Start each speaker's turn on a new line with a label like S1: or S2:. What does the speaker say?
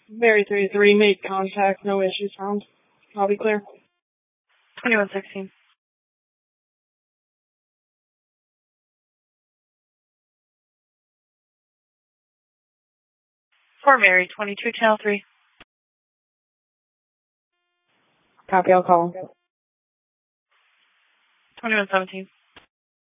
S1: Mary 33 made contact, no issues found. I'll be clear.
S2: 2116. For Mary, 22 channel 3.
S1: Copy, I'll call.
S2: 2117.